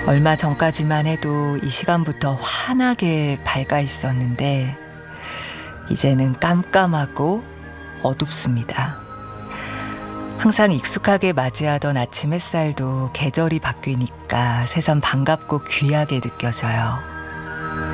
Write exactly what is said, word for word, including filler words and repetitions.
얼마 전까지만 해도 이 시간부터 환하게 밝아 있었는데 이제는 깜깜하고 어둡습니다. 항상 익숙하게 맞이하던 아침 햇살도 계절이 바뀌니까 새삼 반갑고 귀하게 느껴져요.